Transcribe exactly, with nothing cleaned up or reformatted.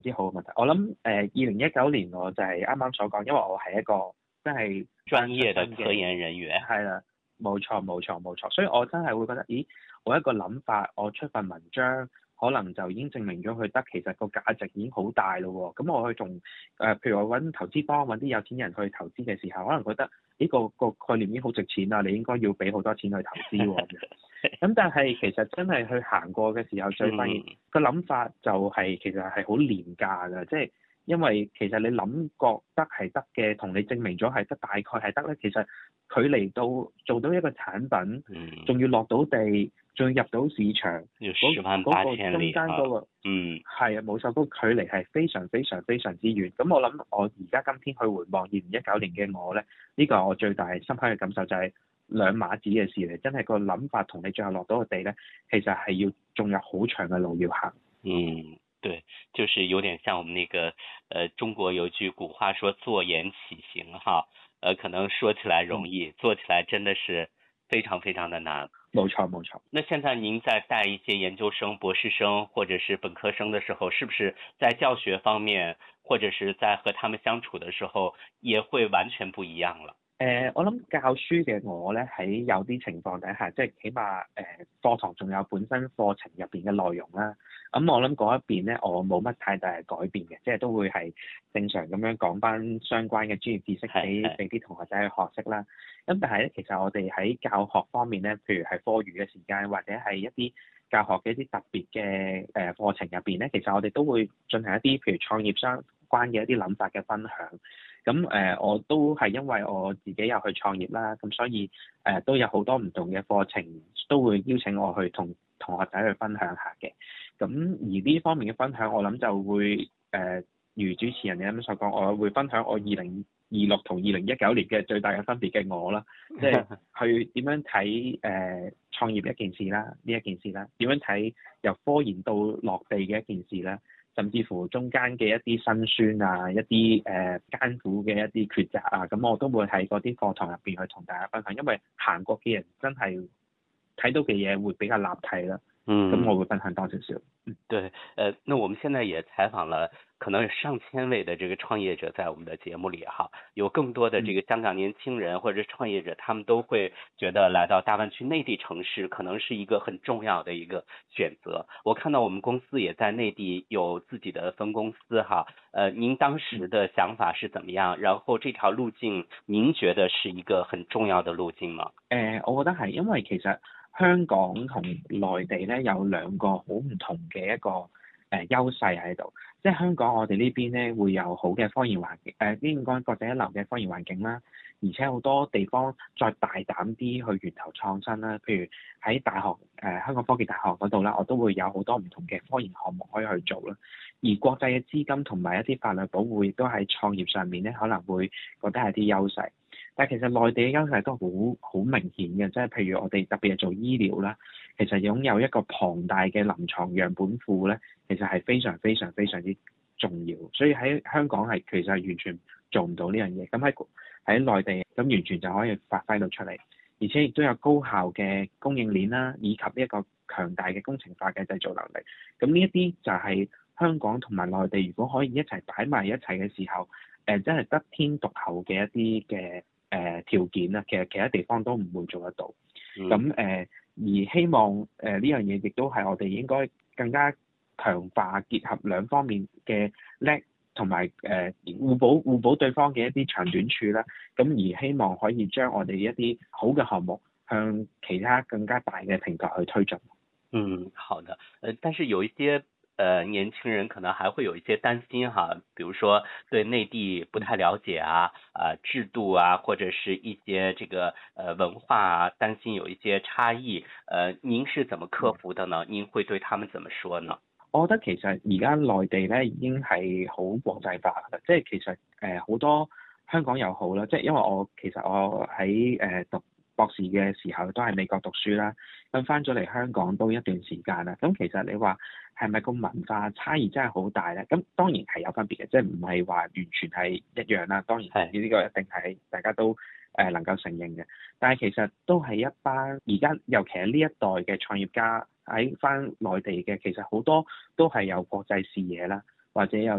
啲好嘅問題。我諗誒二零一九年我就係啱啱所講，因為我係一個真係專業嘅科研人員。 係啦，冇錯冇錯冇錯，所以我真係會覺得，咦，我一個諗法，我出份文章，可能就已經證明咗佢得，其實個價值已經好大咯喎。咁我去仲誒、呃，譬如我揾投資幫揾啲有錢人去投資嘅時候，可能覺得呢個個概念已經好值錢啦，你應該要俾好多錢去投資喎。咁但係其實真係去行過嘅時候，就發現個諗法就係、是、其實係好廉價㗎，即係因為其實你諗覺得係得嘅，同你證明咗係得大概係得咧，其實距離到做到一個產品，仲、嗯、要落到地，仲要入到市場，嗰嗰、那個中間嗰、那個，嗯，係啊，冇錯，嗰、那個距離係非常非常非常之遠。咁我諗我而家今天去回望二零一九年嘅我咧，呢、這個我最大深刻嘅感受就係、是。兩碼子嘅事嚟，真係個諗法同你最後落到個地咧，其實係要仲有好長嘅路要行。 嗯，對，就是有點像我們那個，呃，中國有句古話說坐言起行哈，呃，可能說起來容易，嗯、做起來真的是非常非常的難。 冇錯冇錯。 那現在您在帶一些研究生、博士生或者是本科生的時候，是不是在教學方面，或者是在和他們相處的時候，也會完全不一樣了？ 誒、呃，我諗教書嘅我咧，喺有啲情況底下，即係起碼誒課堂仲有本身課程入邊嘅內容啦。咁、嗯、我諗嗰一邊咧，我冇乜太大嘅改變嘅，即係都會係正常咁樣講翻相關嘅專業知識俾俾啲同學仔去學識啦。咁、嗯、但係咧，其實我哋喺教學方面咧，譬如係課餘嘅時間或者係一啲教學嘅一啲特別嘅誒課程入邊咧，其實我哋都會進行一啲譬如創業相關嘅一啲諗法嘅分享。咁誒、呃，我都係因為我自己有去創業啦，咁所以誒、呃、都有好多唔同嘅課程都會邀請我去同同學仔去分享下嘅。咁而呢方面嘅分享，我諗就會誒、呃，如主持人你咁所講，我會分享我二零二六同二零一九年嘅最大嘅分別嘅我啦，即係去點樣睇誒、呃、創業一件事啦，呢一件事啦，點樣睇由科研到落地嘅一件事啦。甚至乎中間嘅一啲辛酸啊，一啲誒、呃、艱苦嘅一啲抉擇啊，咁我都會喺嗰啲課堂入邊去同大家分享，因為行過嘅人真係睇到嘅嘢會比較立體啦。嗯，咁我會分享多少少。嗯， 對，呃，那我們現在也採訪了可能有上千位的這個創業者在我們的節目裏哈，有更多的這個香港年輕人或者創業者，他們都會覺得來到大灣區內地城市可能是一個很重要的一個選擇。我看到我們公司也在內地有自己的分公司哈，呃，您當時的想法是怎麼樣？然後這條路徑，您覺得是一個很重要的路徑嗎？ 誒、呃，我覺得係，因為其實香港同內地咧有兩個好唔同嘅一個誒、呃、優勢喺度，即係香港我哋呢邊咧會有好嘅科研環境，誒應該國際一流嘅科研環境啦，而且好多地方再大膽啲去源頭創新啦，譬如喺大學誒、呃、香港科技大學嗰度啦，我都會有好多唔同嘅科研項目可以去做啦，而國際嘅資金同埋一啲法律保護亦都喺創業上面咧可能會覺得係啲優勢。但係其實內地嘅優勢都好好明顯嘅，即係譬如我哋特別係做醫療啦，其實擁有一個龐大嘅臨床樣本庫咧，其實係非常非常非常之重要。所以喺香港係其實係完全做唔到呢樣嘢，咁喺喺內地咁完全就可以發揮到出嚟，而且亦都有高效嘅供應鏈啦，以及呢一個強大嘅工程化嘅製造能力。咁呢一啲就係香港同埋內地如果可以一齊擺埋一齊嘅時候，誒、呃、真係得天獨厚嘅一啲嘅。誒、呃、條件啊，其實其他地方都唔會做得到。咁誒、嗯呃，而希望誒呢、呃、樣嘢亦都係我哋應該更加強化結合兩方面嘅叻，同埋誒互補互補對方嘅一啲長短處啦。咁而希望可以將我哋一啲好嘅項目向其他更加大嘅平台去推進。 嗯，好的。呃，但是有一些。呃，年輕人可能還會有一些擔心哈，比如說對內地不太了解啊，啊、呃、制度啊，或者是一些這個呃文化啊，擔心有一些差異。呃，您是怎麼克服的呢？您會對他們怎麼說呢？ 我覺得其實而家內地咧已經係好國際化啦，即係其實誒好、呃、多香港又好啦，即係因為我其實我喺誒、呃、讀博士嘅時候都係美國讀書啦，咁翻咗嚟香港都一段時間啦。咁其實你話係咪個文化差異真係好大咧？咁當然係有分別嘅，即係唔係話完全係一樣啦。當然係呢個一定係大家都誒能夠承認嘅。但係其實都係一班而家尤其係呢一代嘅創業家喺翻內地嘅，其實好多都係有國際視野啦，或者有